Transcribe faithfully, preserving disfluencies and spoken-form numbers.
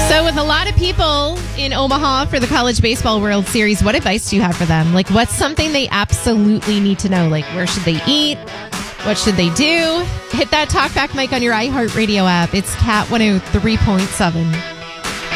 So with a lot of people in Omaha for the College Baseball World Series, what advice do you have for them? Like, what's something they absolutely need to know? Like, where should they eat? What should they do? Hit that talkback mic on your iHeartRadio app. It's Cat one oh three point seven.